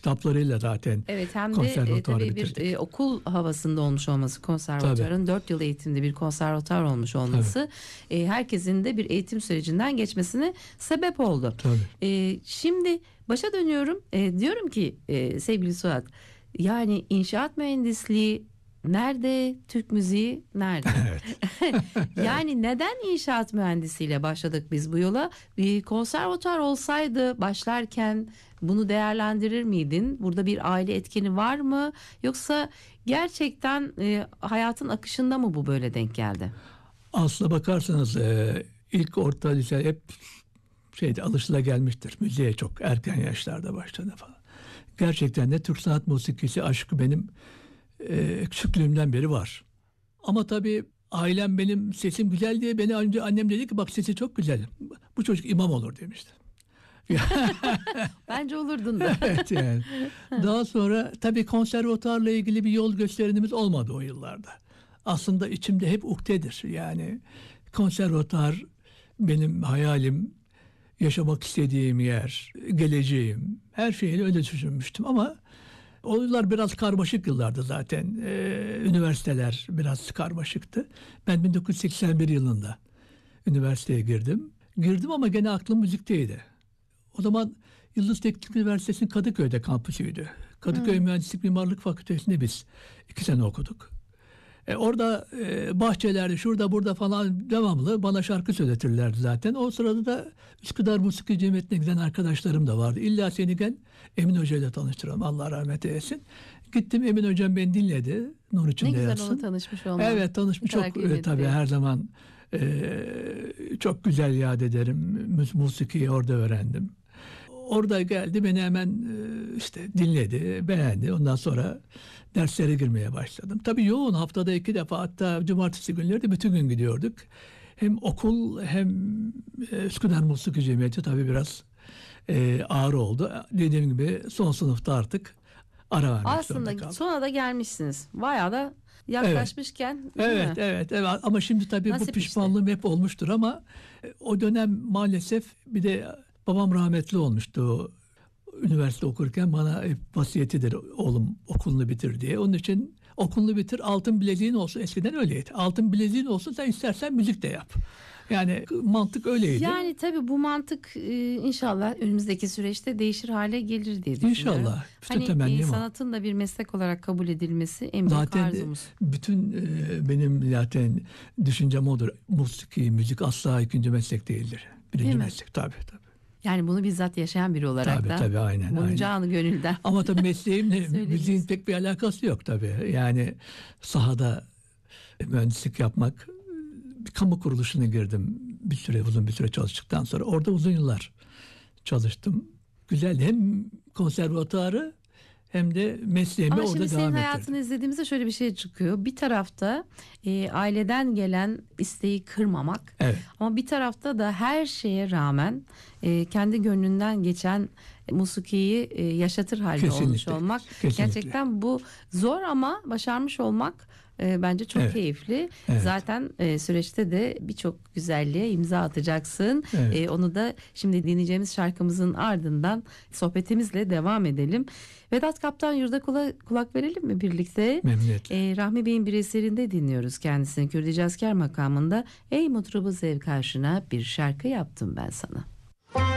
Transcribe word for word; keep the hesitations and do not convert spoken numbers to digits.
kitaplarıyla zaten Evet, hem de e, konservatuvarı tabii bir bitirdik. e, okul havasında olmuş olması konservatuvarın, dört yıl eğitimli bir konservatuvar olmuş olması e, herkesin de bir eğitim sürecinden geçmesine sebep oldu. Tabii. E, şimdi başa dönüyorum, e, diyorum ki e, sevgili Suat, yani inşaat mühendisliği nerede, Türk müziği nerede? Evet. Yani neden inşaat mühendisiyle başladık biz bu yola? Bir konservatuar olsaydı başlarken bunu değerlendirir miydin? Burada bir aile etkeni var mı? Yoksa gerçekten e, hayatın akışında mı bu böyle denk geldi? Aslına bakarsanız e, ilk orta lise hep şeyde alışılagelmiştir. Müziğe çok erken yaşlarda başladı falan. Gerçekten de Türk sanat musikisi aşkı benim e, küçüklüğümden beri var. Ama tabii ailem benim sesim güzel diye beni önce annem dedi ki bak sesi çok güzel. Bu çocuk imam olur demişti. Bence olurdun da. Evet yani. Daha sonra tabii konservatuarla ilgili bir yol gösterimimiz olmadı o yıllarda. Aslında içimde hep ukdedir. Yani konservatuar benim hayalim, yaşamak istediğim yer, geleceğim. Her şeyi öyle düşünmüştüm ama o yıllar biraz karmaşık yıllardı zaten. Ee, üniversiteler biraz karmaşıktı. Ben bin dokuz yüz seksen bir yılında üniversiteye girdim. Girdim ama gene aklım müzikteydi. O zaman Yıldız Teknik Üniversitesi'nin Kadıköy'de kampüsüydü. Kadıköy hmm. Mühendislik Mimarlık Fakültesi'nde biz iki sene okuduk. E orada e, bahçelerde şurada burada falan devamlı bana şarkı söyletirlerdi zaten. O sırada da Üsküdar Musiki Cemiyeti'ne giden arkadaşlarım da vardı. İlla seni gel Emin Hoca ile tanıştıralım, Allah rahmet eylesin. Gittim, Emin Hocam beni dinledi. Nur içinde yatsın. Ne güzel ona tanışmış olmak. Evet, tanışmış çok e, tabii her zaman e, çok güzel yad ederim. Musikiyi orada öğrendim. Orada geldi, beni hemen işte dinledi, beğendi. Ondan sonra derslere girmeye başladım. Tabii yoğun, haftada iki defa, hatta cumartesi günleri de bütün gün gidiyorduk. Hem okul hem Üsküdar Musiki Cemiyeti tabii biraz e, ağır oldu. Dediğim gibi son sınıfta artık ara vermek zorunda kaldım. Aslında sonra da gelmişsiniz. Bayağı da yaklaşmışken. Evet, evet, evet, evet. Ama şimdi tabii Nasip bu pişmanlığım işte hep olmuştur ama o dönem maalesef bir de babam rahmetli olmuştu. Üniversite okurken bana hep vasiyetidir, oğlum okulunu bitir diye. Onun için okulunu bitir, altın bileziğin olsun. Eskiden öyleydi. Altın bileziğin olsun, sen istersen müzik de yap. Yani mantık öyleydi. Yani tabii bu mantık inşallah önümüzdeki süreçte değişir hale gelir diye düşünüyorum. İnşallah. Bütün hani sanatın da bir meslek olarak kabul edilmesi en büyük zaten arzumuz. Bütün benim zaten düşüncem odur. Musiki, müzik asla ikinci meslek değildir. Birinci Değil meslek tabii tabii. Yani bunu bizzat yaşayan biri olarak tabii, da tabii, aynen, bunu aynen. canı gönülden. Ama tabii mesleğimle müziğin pek bir alakası yok tabii. Yani sahada mühendislik yapmak, bir kamu kuruluşuna girdim bir süre, uzun bir süre çalıştıktan sonra. Orada uzun yıllar çalıştım. Güzel, hem konservatuarı hem de mesleğimi Ama orada devam ettirdim. Ama şimdi senin hayatını izlediğimizde şöyle bir şey çıkıyor. Bir tarafta e, aileden gelen isteği kırmamak. Evet. Ama bir tarafta da her şeye rağmen e, kendi gönlünden geçen musikiyi e, yaşatır halde Kesinlikle. olmuş olmak. Kesinlikle. Gerçekten bu zor ama başarmış olmak e, bence çok evet. keyifli. Evet. Zaten e, süreçte de birçok güzelliğe imza atacaksın. Evet. E, onu da şimdi dinleyeceğimiz şarkımızın ardından sohbetimizle devam edelim. Vedat Kaptan Yurda kulak, kulak verelim mi birlikte? Memnuniyetle. E, Rahmi Bey'in bir eserinde dinliyoruz kendisini. Kürdi Cazker makamında Ey mutrubu zev karşına bir şarkı yaptım ben sana.